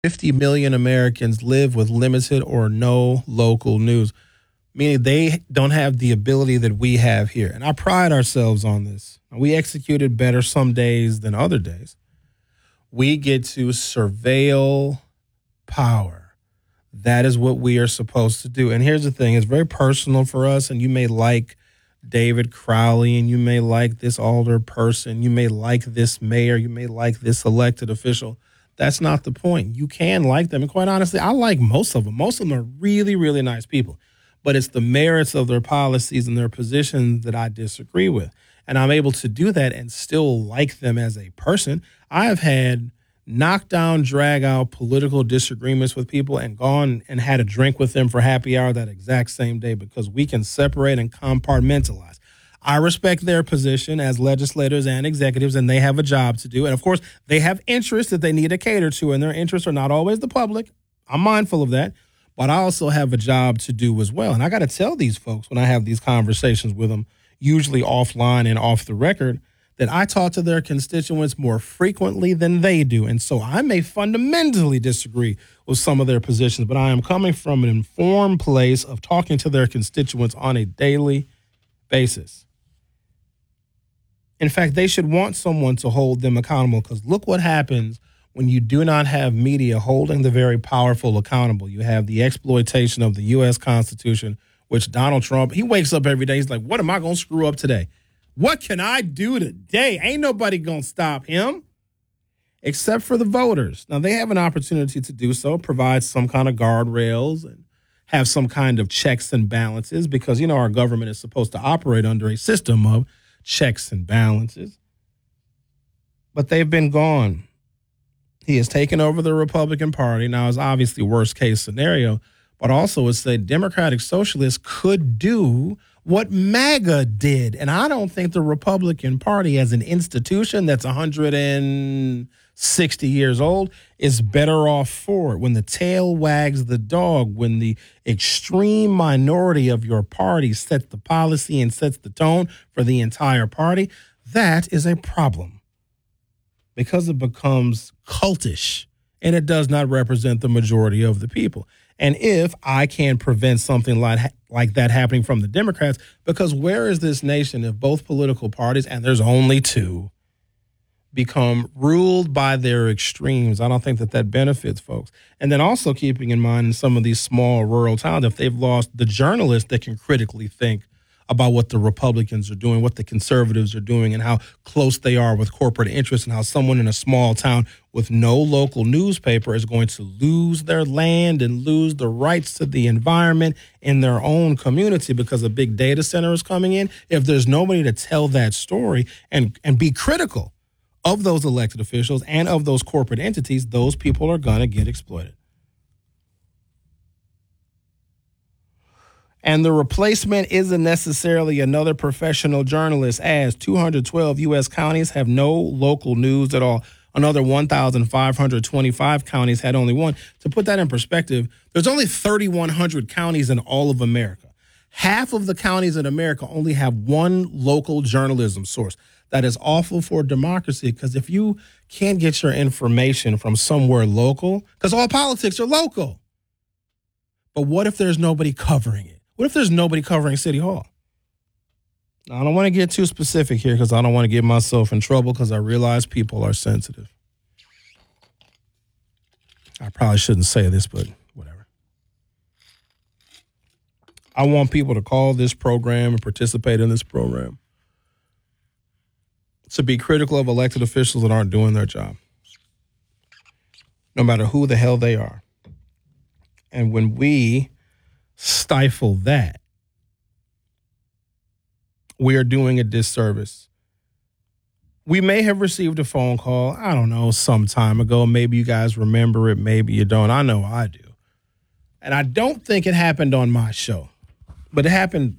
50 million Americans live with limited or no local news, meaning they don't have the ability that we have here. And I pride ourselves on this. We execute it better some days than other days. We get to surveil power. That is what we are supposed to do. And here's the thing, it's very personal for us, and you may like David Crowley, and you may like this alder person, you may like this mayor, you may like this elected official. That's not the point. You can like them. And quite honestly, I like most of them. Most of them are really, really nice people. But it's the merits of their policies and their positions that I disagree with. And I'm able to do that and still like them as a person. I have had knockdown, drag out political disagreements with people and gone and had a drink with them for happy hour that exact same day because we can separate and compartmentalize. I respect their position as legislators and executives, and they have a job to do. And, of course, they have interests that they need to cater to, and their interests are not always the public. I'm mindful of that. But I also have a job to do as well. And I got to tell these folks when I have these conversations with them, usually offline and off the record, that I talk to their constituents more frequently than they do. And so I may fundamentally disagree with some of their positions, but I am coming from an informed place of talking to their constituents on a daily basis. In fact, they should want someone to hold them accountable because look what happens when you do not have media holding the very powerful accountable. You have the exploitation of the U.S. Constitution, which Donald Trump, he wakes up every day. He's like, what am I going to screw up today? What can I do today? Ain't nobody going to stop him except for the voters. Now, they have an opportunity to do so, provide some kind of guardrails and have some kind of checks and balances because, you know, our government is supposed to operate under a system of checks and balances. But they've been gone. He has taken over the Republican Party. Now, it's obviously worst case scenario, but also it's the Democratic Socialists could do what MAGA did. And I don't think the Republican Party as an institution that's 160 years old is better off for it. When the tail wags the dog, when the extreme minority of your party sets the policy and sets the tone for the entire party, that is a problem because it becomes cultish and it does not represent the majority of the people. And if I can prevent something like that happening from the Democrats, because where is this nation if both political parties, and there's only two, become ruled by their extremes? I don't think that benefits folks. And then also keeping in mind in some of these small rural towns, if they've lost the journalists that can critically think about what the Republicans are doing, what the conservatives are doing, and how close they are with corporate interests, and how someone in a small town with no local newspaper is going to lose their land and lose the rights to the environment in their own community because a big data center is coming in. If there's nobody to tell that story and be critical of those elected officials and of those corporate entities, those people are going to get exploited. And the replacement isn't necessarily another professional journalist, as 212 U.S. counties have no local news at all. Another 1,525 counties had only one. To put that in perspective, there's only 3,100 counties in all of America. Half of the counties in America only have one local journalism source. That is awful for democracy because if you can't get your information from somewhere local, because all politics are local. But what if there's nobody covering it? What if there's nobody covering City Hall? Now, I don't want to get too specific here because I don't want to get myself in trouble because I realize people are sensitive. I probably shouldn't say this, but whatever. I want people to call this program and participate in this program to be critical of elected officials that aren't doing their job, no matter who the hell they are. And when we stifle that, we are doing a disservice. We may have received a phone call, I don't know, some time ago. Maybe you guys remember it, maybe you don't. I know I do. And I don't think it happened on my show, but it happened,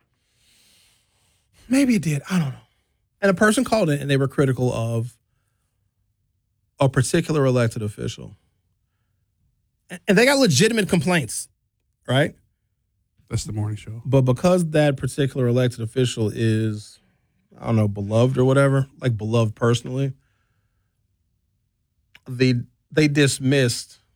maybe it did, I don't know. And a person called in and they were critical of a particular elected official. And they got legitimate complaints, right? That's the morning show. But because that particular elected official is, I don't know, beloved or whatever, like beloved personally, they dismissed